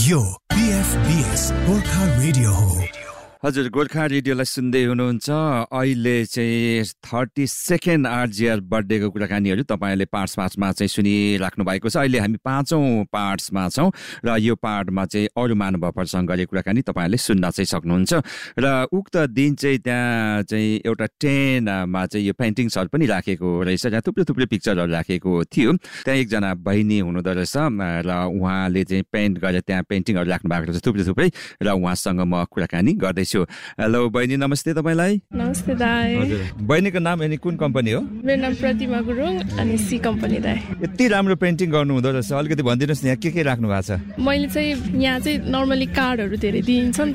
यो PFBS Gorkha radio हो। हजुर, गोर्खा रेडियोलाई सुन्दै हुनुहुन्छ। अहिले चाहिँ 32nd RGR बर्थडेको कुराकानीहरू तपाईँले पार्ट्समा चाहिँ सुनिराख्नु भएको छ। अहिले हामी 5औं पार्ट्समा छौँ र यो पार्टमा चाहिँ अरू महानुभावहरूसँग गरेको कुराकानी तपाईँले सुन्न चाहिँ सक्नुहुन्छ। र उक्त दिन चाहिँ त्यहाँ चाहिँ एउटा टेनमा चाहिँ यो पेन्टिङ्सहरू पनि राखेको रहेछ, जहाँ थुप्रै पिक्चरहरू राखेको थियो। त्यहाँ एकजना बहिनी हुनुहुँदो रहेछ र उहाँले चाहिँ पेन्ट गरेर त्यहाँ पेन्टिङहरू राख्नु भएको रहेछ थुप्रै र उहाँसँग म कुराकानी गर्दैछु। हेलो बहिनी, नमस्ते तपाईँलाई। नमस्ते दाइ। हजुर, बहिनीको नाम अनि कुन कम्पनी हो? मेरो नाम प्रतिमा गुरुङ अनि सी कम्पनी दाइ। यति राम्रो पेन्टिङ गर्नु हुँदो रहेछ, अलिकति भनिदिनुहोस् न यहाँ के राख्नु भएको छ? मैले चाहिँ यहाँ चाहिँ नर्मली कार्डहरू धेरै दिइन्छ नि त,